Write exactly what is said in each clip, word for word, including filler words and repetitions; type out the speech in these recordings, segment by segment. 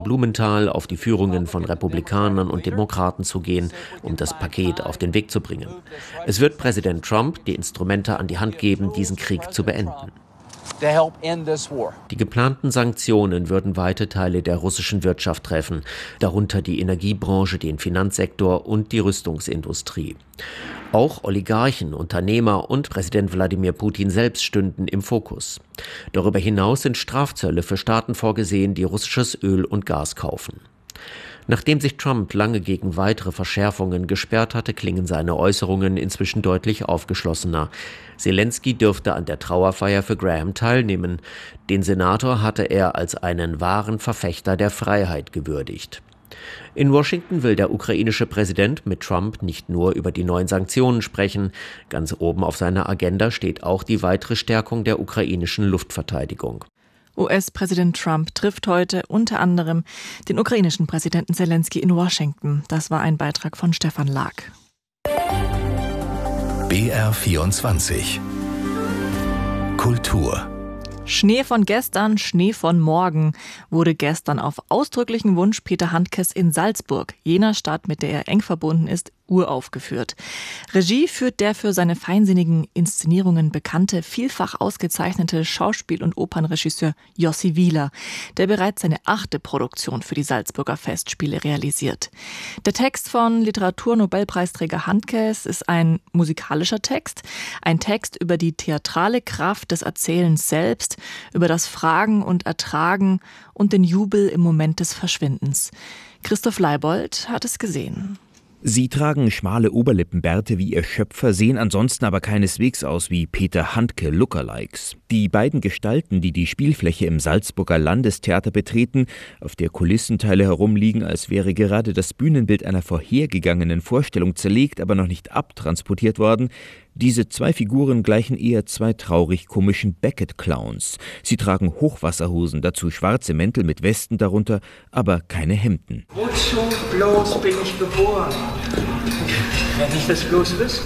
Blumenthal auf die Führungen von Republikanern und Demokraten zu gehen, um das Paket auf den Weg zu bringen. Es wird Präsident Trump die Instrumente an die Hand geben, diesen Krieg zu beenden. Die geplanten Sanktionen würden weite Teile der russischen Wirtschaft treffen, darunter die Energiebranche, den Finanzsektor und die Rüstungsindustrie. Auch Oligarchen, Unternehmer und Präsident Wladimir Putin selbst stünden im Fokus. Darüber hinaus sind Strafzölle für Staaten vorgesehen, die russisches Öl und Gas kaufen. Nachdem sich Trump lange gegen weitere Verschärfungen gesperrt hatte, klingen seine Äußerungen inzwischen deutlich aufgeschlossener. Zelensky dürfte an der Trauerfeier für Graham teilnehmen. Den Senator hatte er als einen wahren Verfechter der Freiheit gewürdigt. In Washington will der ukrainische Präsident mit Trump nicht nur über die neuen Sanktionen sprechen. Ganz oben auf seiner Agenda steht auch die weitere Stärkung der ukrainischen Luftverteidigung. U S-Präsident Trump trifft heute unter anderem den ukrainischen Präsidenten Zelensky in Washington. Das war ein Beitrag von Stefan Lag. B R vierundzwanzig Kultur. Schnee von gestern, Schnee von morgen wurde gestern auf ausdrücklichen Wunsch Peter Handkes in Salzburg, jener Stadt, mit der er eng verbunden ist, uraufgeführt. Regie führt der für seine feinsinnigen Inszenierungen bekannte, vielfach ausgezeichnete Schauspiel- und Opernregisseur Jussi Wieler, der bereits seine achte Produktion für die Salzburger Festspiele realisiert. Der Text von Literaturnobelpreisträger Handkes ist ein musikalischer Text, ein Text über die theatrale Kraft des Erzählens selbst, über das Fragen und Ertragen und den Jubel im Moment des Verschwindens. Christoph Leibold hat es gesehen. Sie tragen schmale Oberlippenbärte wie ihr Schöpfer, sehen ansonsten aber keineswegs aus wie Peter Handke Lookalikes. Die beiden Gestalten, die die Spielfläche im Salzburger Landestheater betreten, auf der Kulissenteile herumliegen, als wäre gerade das Bühnenbild einer vorhergegangenen Vorstellung zerlegt, aber noch nicht abtransportiert worden. Diese zwei Figuren gleichen eher zwei traurig komischen Beckett-Clowns. Sie tragen Hochwasserhosen, dazu schwarze Mäntel mit Westen darunter, aber keine Hemden. Wozu bloß bin ich geboren? Wenn ich das bloß wüsste.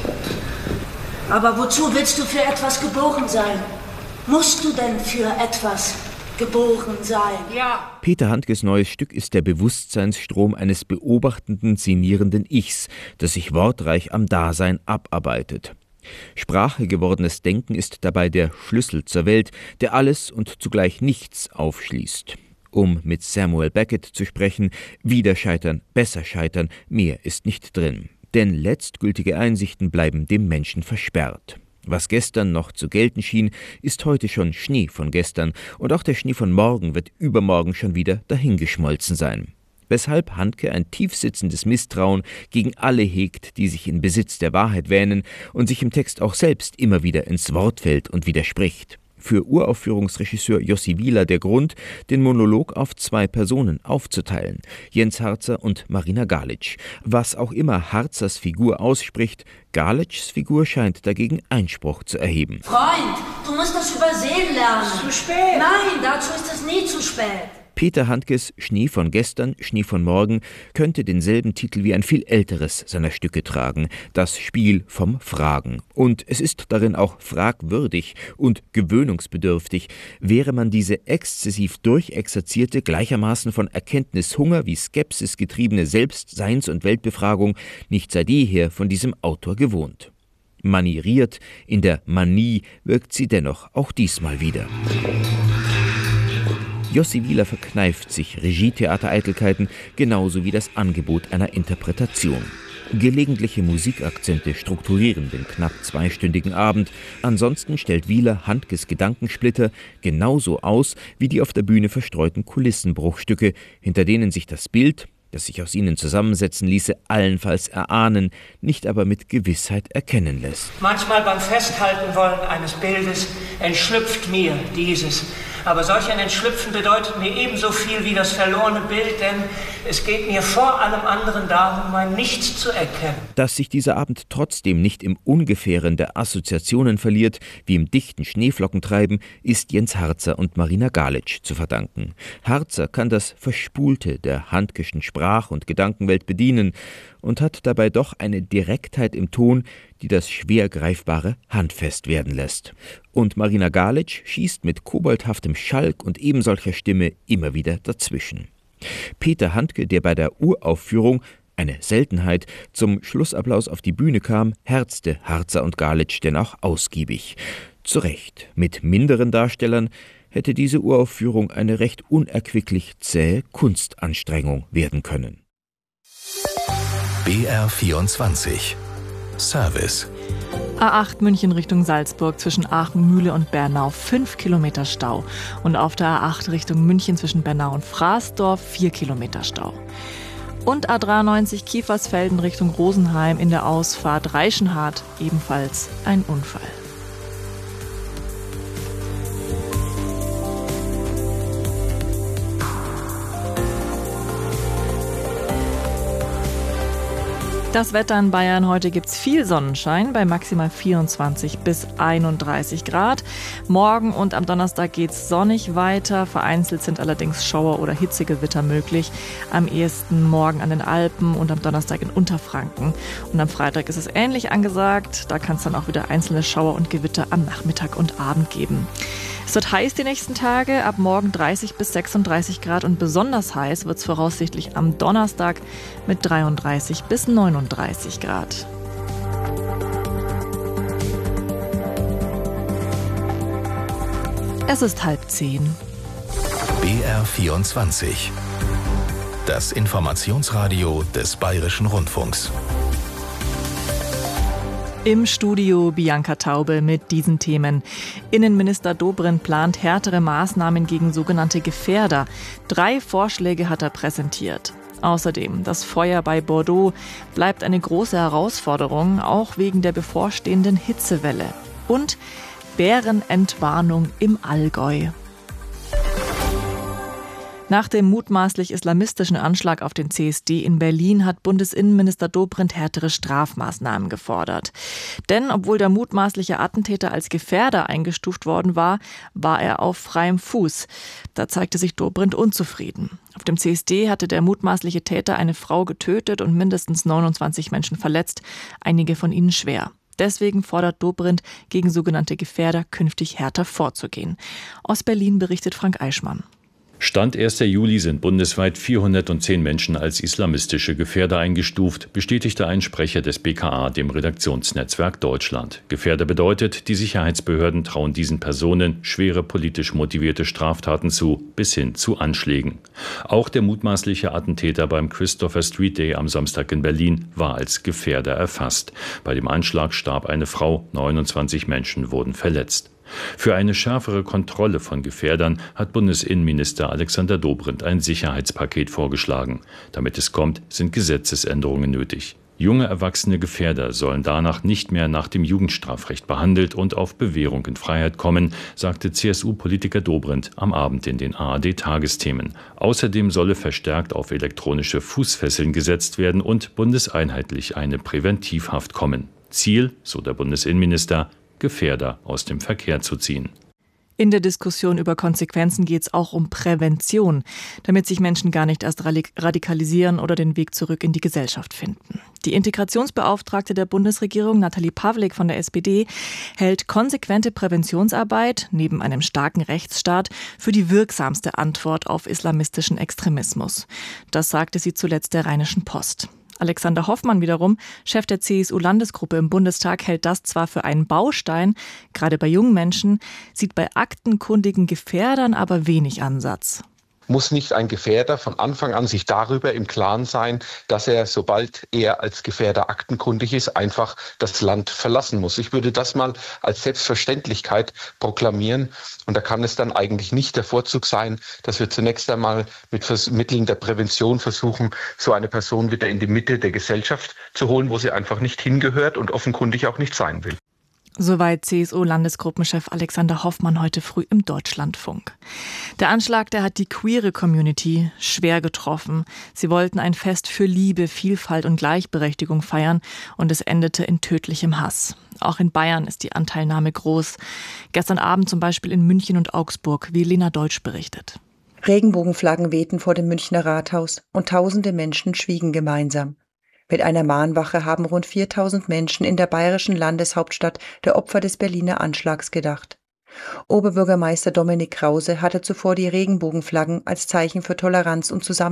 Aber wozu willst du für etwas geboren sein? Musst du denn für etwas geboren sein? Ja. Peter Handkes neues Stück ist der Bewusstseinsstrom eines beobachtenden, sinnierenden Ichs, das sich wortreich am Dasein abarbeitet. Sprache gewordenes Denken ist dabei der Schlüssel zur Welt, der alles und zugleich nichts aufschließt. Um mit Samuel Beckett zu sprechen, wieder scheitern, besser scheitern, mehr ist nicht drin. Denn letztgültige Einsichten bleiben dem Menschen versperrt. Was gestern noch zu gelten schien, ist heute schon Schnee von gestern, und auch der Schnee von morgen wird übermorgen schon wieder dahingeschmolzen sein. Weshalb Handke ein tiefsitzendes Misstrauen gegen alle hegt, die sich in Besitz der Wahrheit wähnen und sich im Text auch selbst immer wieder ins Wort fällt und widerspricht. Für Uraufführungsregisseur Jussi Wieler der Grund, den Monolog auf zwei Personen aufzuteilen, Jens Harzer und Marina Galic. Was auch immer Harzers Figur ausspricht, Galics Figur scheint dagegen Einspruch zu erheben. Freund, du musst das übersehen lernen. Zu spät. Nein, dazu ist es nie zu spät. Peter Handkes Schnee von gestern, Schnee von morgen könnte denselben Titel wie ein viel älteres seiner Stücke tragen, das Spiel vom Fragen. Und es ist darin auch fragwürdig und gewöhnungsbedürftig, wäre man diese exzessiv durchexerzierte, gleichermaßen von Erkenntnishunger wie Skepsis getriebene Selbstseins- und Weltbefragung nicht seit jeher von diesem Autor gewohnt. Manieriert, in der Manie wirkt sie dennoch auch diesmal wieder. Jussi Wieler verkneift sich Regietheatereitelkeiten genauso wie das Angebot einer Interpretation. Gelegentliche Musikakzente strukturieren den knapp zweistündigen Abend. Ansonsten stellt Wieler Handkes Gedankensplitter genauso aus wie die auf der Bühne verstreuten Kulissenbruchstücke, hinter denen sich das Bild, das sich aus ihnen zusammensetzen ließe, allenfalls erahnen, nicht aber mit Gewissheit erkennen lässt. Manchmal beim Festhalten wollen eines Bildes entschlüpft mir dieses. Aber solch ein Entschlüpfen bedeutet mir ebenso viel wie das verlorene Bild, denn es geht mir vor allem anderen darum, mein Nichts zu erkennen. Dass sich dieser Abend trotzdem nicht im Ungefähren der Assoziationen verliert, wie im dichten Schneeflockentreiben, ist Jens Harzer und Marina Galic zu verdanken. Harzer kann das Verspulte der handkeschen Sprach- und Gedankenwelt bedienen und hat dabei doch eine Direktheit im Ton, die das schwer Greifbare handfest werden lässt. Und Marina Galic schießt mit koboldhaftem Schalk und ebensolcher Stimme immer wieder dazwischen. Peter Handke, der bei der Uraufführung, eine Seltenheit, zum Schlussapplaus auf die Bühne kam, herzte Harzer und Galitsch denn auch ausgiebig. Zu Recht, mit minderen Darstellern hätte diese Uraufführung eine recht unerquicklich zähe Kunstanstrengung werden können. B R vierundzwanzig Service. A acht München Richtung Salzburg zwischen Aachen-Mühle und Bernau fünf Kilometer Stau. Und auf der A acht Richtung München zwischen Bernau und Fraßdorf vier Kilometer Stau. Und A dreiundneunzig Kiefersfelden Richtung Rosenheim in der Ausfahrt Reichenhart ebenfalls ein Unfall. Das Wetter in Bayern: heute gibt's viel Sonnenschein bei maximal vierundzwanzig bis einunddreißig Grad. Morgen und am Donnerstag geht's sonnig weiter. Vereinzelt sind allerdings Schauer oder Hitzegewitter möglich. Am ehesten morgen an den Alpen und am Donnerstag in Unterfranken. Und am Freitag ist es ähnlich angesagt. Da kann es dann auch wieder einzelne Schauer und Gewitter am Nachmittag und Abend geben. Es wird heiß die nächsten Tage, ab morgen dreißig bis sechsunddreißig Grad und besonders heiß wird es voraussichtlich am Donnerstag mit dreiunddreißig bis neununddreißig Grad. Es ist halb zehn. B R vierundzwanzig. Das Informationsradio des Bayerischen Rundfunks. Im Studio Bianca Taube mit diesen Themen. Innenminister Dobrindt plant härtere Maßnahmen gegen sogenannte Gefährder. Drei Vorschläge hat er präsentiert. Außerdem, das Feuer bei Bordeaux bleibt eine große Herausforderung, auch wegen der bevorstehenden Hitzewelle. Und Bärenentwarnung im Allgäu. Nach dem mutmaßlich islamistischen Anschlag auf den C S D in Berlin hat Bundesinnenminister Dobrindt härtere Strafmaßnahmen gefordert. Denn obwohl der mutmaßliche Attentäter als Gefährder eingestuft worden war, war er auf freiem Fuß. Da zeigte sich Dobrindt unzufrieden. Auf dem C S D hatte der mutmaßliche Täter eine Frau getötet und mindestens neunundzwanzig Menschen verletzt, einige von ihnen schwer. Deswegen fordert Dobrindt, gegen sogenannte Gefährder künftig härter vorzugehen. Aus Berlin berichtet Frank Eichmann. Stand erster Juli sind bundesweit vierhundertzehn Menschen als islamistische Gefährder eingestuft, bestätigte ein Sprecher des B K A dem Redaktionsnetzwerk Deutschland. Gefährder bedeutet, die Sicherheitsbehörden trauen diesen Personen schwere politisch motivierte Straftaten zu, bis hin zu Anschlägen. Auch der mutmaßliche Attentäter beim Christopher Street Day am Samstag in Berlin war als Gefährder erfasst. Bei dem Anschlag starb eine Frau, neunundzwanzig Menschen wurden verletzt. Für eine schärfere Kontrolle von Gefährdern hat Bundesinnenminister Alexander Dobrindt ein Sicherheitspaket vorgeschlagen. Damit es kommt, sind Gesetzesänderungen nötig. Junge erwachsene Gefährder sollen danach nicht mehr nach dem Jugendstrafrecht behandelt und auf Bewährung in Freiheit kommen, sagte C S U-Politiker Dobrindt am Abend in den A R D-Tagesthemen. Außerdem solle verstärkt auf elektronische Fußfesseln gesetzt werden und bundeseinheitlich eine Präventivhaft kommen. Ziel, so der Bundesinnenminister, Gefährder aus dem Verkehr zu ziehen. In der Diskussion über Konsequenzen geht es auch um Prävention, damit sich Menschen gar nicht erst radikalisieren oder den Weg zurück in die Gesellschaft finden. Die Integrationsbeauftragte der Bundesregierung, Nathalie Pawlik von der S P D, hält konsequente Präventionsarbeit neben einem starken Rechtsstaat für die wirksamste Antwort auf islamistischen Extremismus. Das sagte sie zuletzt der Rheinischen Post. Alexander Hoffmann wiederum, Chef der C S U-Landesgruppe im Bundestag, hält das zwar für einen Baustein, gerade bei jungen Menschen, sieht bei aktenkundigen Gefährdern aber wenig Ansatz. Muss nicht ein Gefährder von Anfang an sich darüber im Klaren sein, dass er, sobald er als Gefährder aktenkundig ist, einfach das Land verlassen muss? Ich würde das mal als Selbstverständlichkeit proklamieren. Und da kann es dann eigentlich nicht der Vorzug sein, dass wir zunächst einmal mit Mitteln der Prävention versuchen, so eine Person wieder in die Mitte der Gesellschaft zu holen, wo sie einfach nicht hingehört und offenkundig auch nicht sein will. Soweit C S U-Landesgruppenchef Alexander Hoffmann heute früh im Deutschlandfunk. Der Anschlag, der hat die queere Community schwer getroffen. Sie wollten ein Fest für Liebe, Vielfalt und Gleichberechtigung feiern und es endete in tödlichem Hass. Auch in Bayern ist die Anteilnahme groß. Gestern Abend zum Beispiel in München und Augsburg, wie Lena Deutsch berichtet. Regenbogenflaggen wehten vor dem Münchner Rathaus und tausende Menschen schwiegen gemeinsam. Mit einer Mahnwache haben rund viertausend Menschen in der bayerischen Landeshauptstadt der Opfer des Berliner Anschlags gedacht. Oberbürgermeister Dominik Krause hatte zuvor die Regenbogenflaggen als Zeichen für Toleranz und Zusammenhalt